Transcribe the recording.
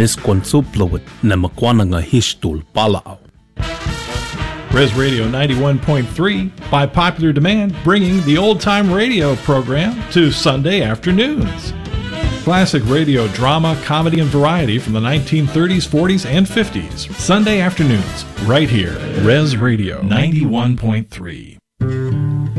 Nisquansuplawit na makwana nga hishtul palao. Res Radio 91.3, by popular demand, bringing the old-time radio program to Sunday afternoons. Classic radio drama, comedy, and variety from the 1930s, 40s, and 50s. Sunday afternoons, right here. Res Radio 91.3.